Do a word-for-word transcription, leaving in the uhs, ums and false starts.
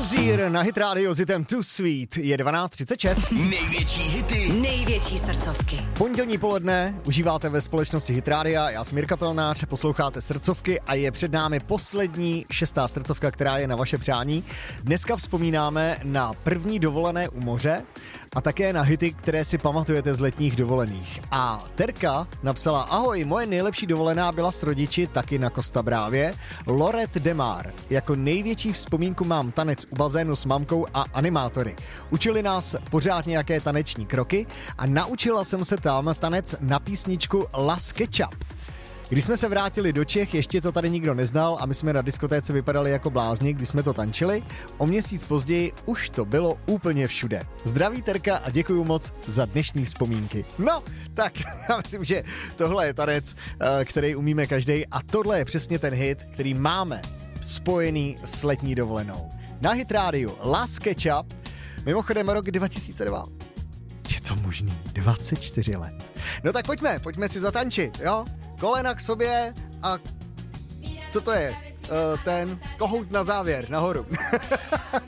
Hobzír na Hit Radio s hitem Too Sweet je dvanáct třicet šest. Největší hity, největší srdcovky. Pondělní poledne užíváte ve společnosti Hit Radia, já jsem Jirka Pelnář, posloucháte srdcovky a je před námi poslední šestá srdcovka, která je na vaše přání. Dneska vzpomínáme na první dovolené u moře a také na hity, které si pamatujete z letních dovolených. A Terka napsala: ahoj, moje nejlepší dovolená byla s rodiči taky na Costa Bravě. Lorette de Mar. Jako největší vzpomínku mám tanec u bazénu s mamkou a animátory. Učili nás pořád nějaké taneční kroky a naučila jsem se tam tanec na písničku Las Ketchup. Když jsme se vrátili do Čech, ještě to tady nikdo neznal a my jsme na diskotéce vypadali jako blázni, když jsme to tančili. O měsíc později už to bylo úplně všude. Zdraví Terka a děkuju moc za dnešní vzpomínky. No, tak já myslím, že tohle je tanec, který umíme každý a tohle je přesně ten hit, který máme spojený s letní dovolenou. Na Hit Radio Las Ketchup, mimochodem rok dva tisíce dva. Je to možný, dvacet čtyři let. No tak pojďme, pojďme si zatančit, jo? Kolena k sobě a co to je? Uh, ten kohout na závěr, nahoru.